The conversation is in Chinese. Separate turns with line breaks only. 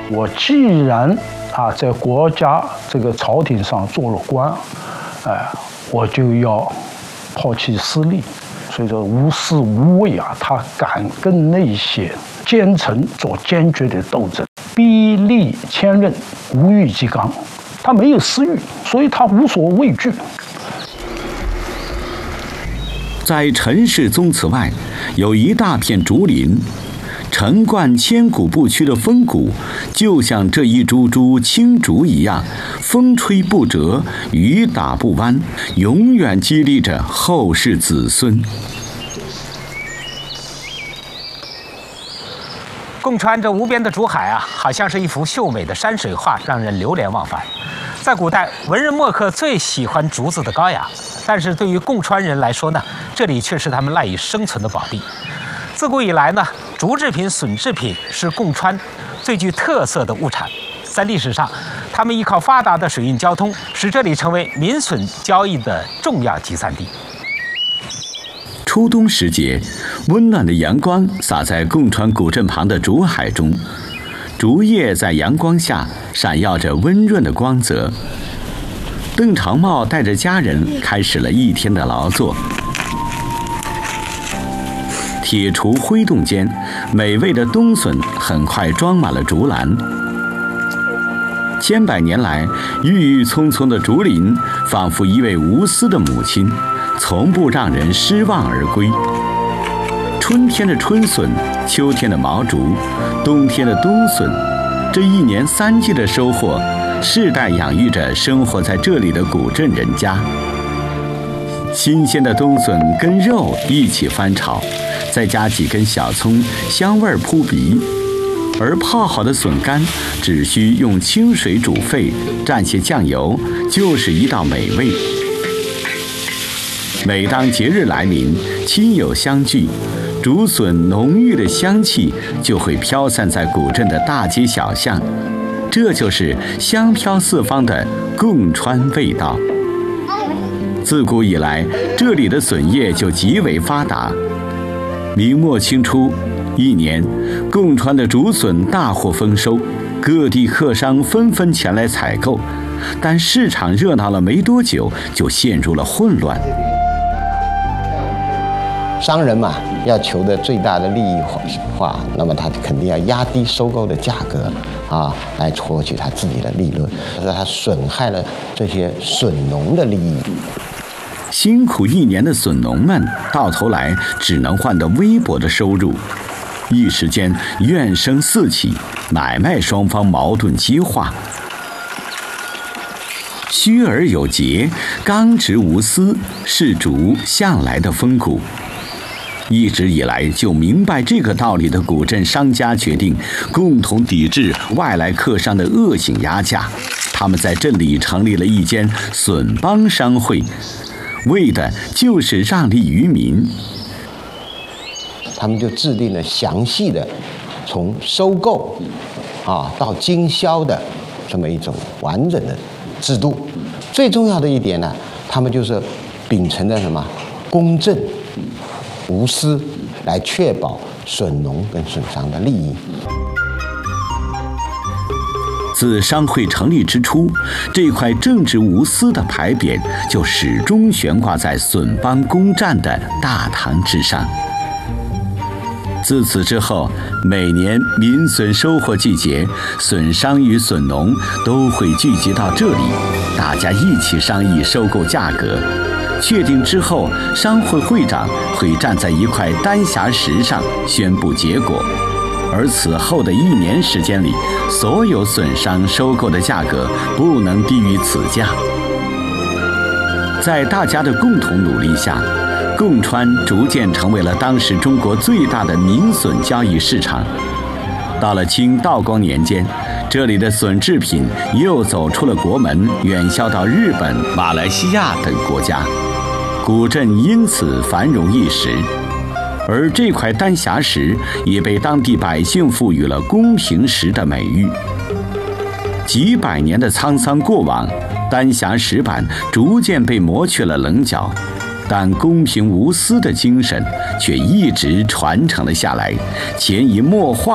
我既然在国家这个朝廷上做了官，我就要抛弃私利。所以说无私无畏他敢跟那些奸臣做坚决的斗争，逼利千仞，无欲即刚。他没有私欲，所以他无所畏惧。
在陈氏宗祠外，有一大片竹林，陈冠千古不屈的风骨，就像这一株株青竹一样，风吹不折，雨打不弯，永远激励着后世子孙。
共川这无边的竹海好像是一幅秀美的山水画，让人流连忘返。在古代，文人墨客最喜欢竹子的高雅，但是对于共川人来说呢，这里却是他们赖以生存的宝地。自古以来呢，竹制品、笋制品是共川最具特色的物产。在历史上，他们依靠发达的水运交通，使这里成为民笋交易的重要集散地。
初冬时节，温暖的阳光洒在共川古镇旁的竹海中，竹叶在阳光下闪耀着温润的光泽。邓长茂带着家人开始了一天的劳作。铁锄挥动间，美味的冬笋很快装满了竹篮。千百年来，郁郁葱葱的竹林，仿佛一位无私的母亲，从不让人失望而归。春天的春笋，秋天的毛竹，冬天的冬笋，这一年3季的收获，世代养育着生活在这里的古镇人家。新鲜的冬笋跟肉一起翻炒，再加几根小葱，香味扑鼻。而泡好的笋干只需用清水煮沸，蘸些酱油，就是一道美味。每当节日来临，亲友相聚，竹笋浓郁的香气就会飘散在古镇的大街小巷，这就是香飘四方的共川味道。自古以来，这里的笋业就极为发达。明末清初，一年，共川的竹笋大获丰收，各地客商纷纷前来采购，但市场热闹了没多久，就陷入了混乱。
商人嘛，要求的最大的利益化，那么他肯定要压低收购的价格来获取他自己的利润，所以他损害了这些笋农的利益。
辛苦一年的笋农们，到头来只能换得微薄的收入，一时间怨声四起，买卖双方矛盾激化。虚而有节，刚直无私，是竹向来的风骨。一直以来就明白这个道理的古镇商家决定共同抵制外来客商的恶性压价。他们在镇里成立了一间笋帮商会，为的就是让利于民。
他们就制定了详细的从收购到经销的这么一种完整的制度。最重要的一点呢，他们就是秉承的什么公正无私，来确保笋农跟笋商的利益。
自商会成立之初，这块正直无私的牌匾就始终悬挂在笋帮公站的大堂之上。自此之后，每年民笋收获季节，笋商与笋农都会聚集到这里，大家一起商议收购价格。确定之后，商会会长会站在一块丹霞石上宣布结果，而此后的1年时间里，所有笋商收购的价格不能低于此价。在大家的共同努力下，共川逐渐成为了当时中国最大的民笋交易市场。到了清道光年间，这里的笋制品又走出了国门，远销到日本、马来西亚等国家，古镇因此繁荣一时。而这块丹霞石也被当地百姓赋予了公平石的美誉。几百年的沧桑过往，丹霞石板逐渐被磨去了棱角，但公平无私的精神却一直传承了下来，潜移默化